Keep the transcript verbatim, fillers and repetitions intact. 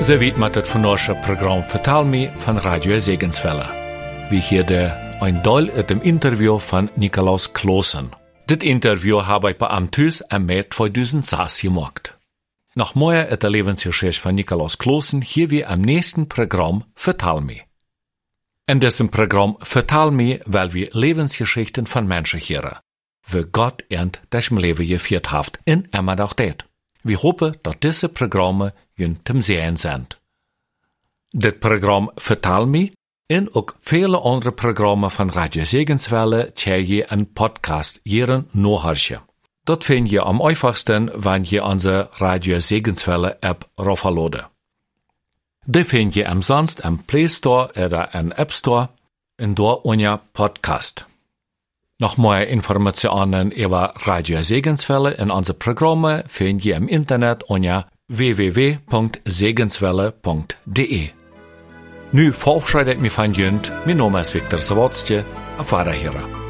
Ze weet met het vandaagse programma Vertel Me van Radio Segenswelle. Wie hier de een deel uit een interview van Nikolaus Kloosen. Dit interview heb ik bij hem thuis in mei tweeduizend zes gemaakt. Nog meer uit de levensgeschichte van Nikolaus Kloosen hier weer am nächsten Programm Vertel Me. In diesem Programm Vertel Me weil wir Lebensgeschichten von Menschen hören, wie Gott ihnen das im Leben geführt hat und immer noch tät. Wir hoffen, dass diese Programme Ihnen zum Sehen sind. Dit Programm Vertel Me und auch viele andere Programme von Radio Segenswelle tja je een Podcast jeren nachhören. Dat vind je am einfachsten, wenn je onze Radio Segenswelle App raufladen. Die vind je umsonst am Play Store oder am App Store und dort unter Podcast. Noch mehr Informationen über Radio Segenswelle und unsere Programme find je im Internet unter w w w punkt segenswelle punkt de. Nu verabschiede ich mich von Jünd, mein Name ist Viktor Sawatzke, auf Wiederhören.